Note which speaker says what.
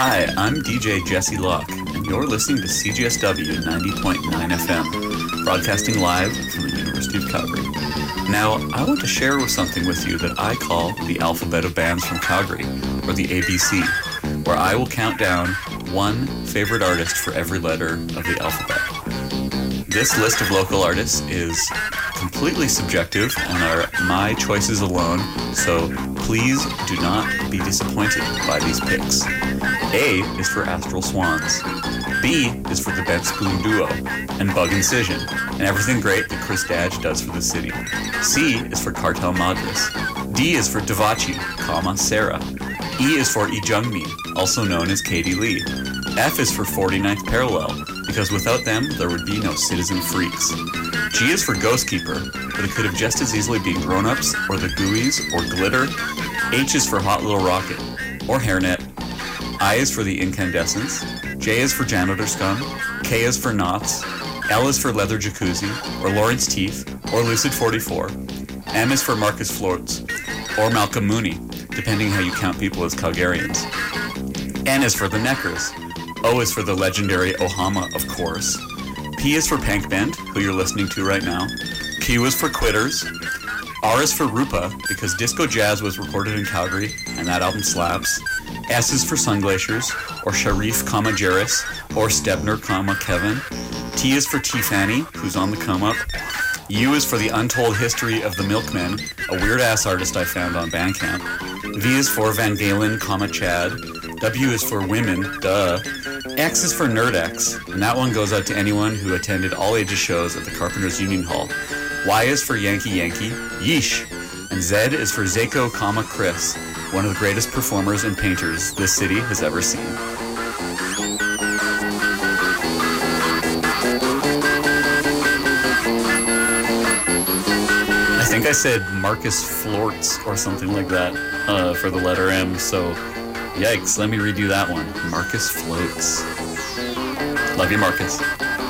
Speaker 1: Hi, I'm DJ Jesse Locke, and you're listening to CJSW 90.9 FM, broadcasting live from the University of Calgary. Now, I want to share something with you that I call the Alphabet of Bands from Calgary, or the ABC, where I will count down one favorite artist for every letter of the alphabet. This list of local artists is completely subjective and are my choices alone, so please do not be disappointed by these picks. A is for Astral Swans. B is for the Bent Spoon Duo and Bug Incision and everything great that Chris Dadge does for the city. C is for Cartel Madras. D is for Devachi, Sarah. E is for Ijungmi, also known as Katie Lee. F is for 49th Parallel, because without them, there would be no Citizen Freaks. G is for Ghostkeeper, but it could have just as easily been Grown Ups, or The Gooeys, or Glitter. H is for Hot Little Rocket, or Hairnet. I is for The Incandescents. J is for Janitor Scum. K is for Knots. L is for Leather Jacuzzi, or Lawrence Teeth, or Lucid 44. M is for Marcus Floats, or Malcolm Mooney, depending how you count people as Calgarians. N is for The Neckers. O is for the legendary Ohama, of course. P is for Pank Bent, who you're listening to right now. Q is for Quitters. R is for Rupa, because Disco Jazz was recorded in Calgary, and that album slaps. S is for Sunglaciers, or Sharif, Jairus, or Stebner, Kevin. T is for T-Fanny, who's on the come up. U is for The Untold History of the Milkmen, a weird-ass artist I found on Bandcamp. V is for Van Galen, Chad. W is for Women, duh. X is for Nerd-X, and that one goes out to anyone who attended all ages shows at the Carpenters Union Hall. Y is for Yankee, yeesh. And Z is for Zako, Chris, one of the greatest performers and painters this city has ever seen. I think I said Marcus Florts or something like that for the letter M, so yikes, let me redo that one. Marcus Floats. Love you, Marcus.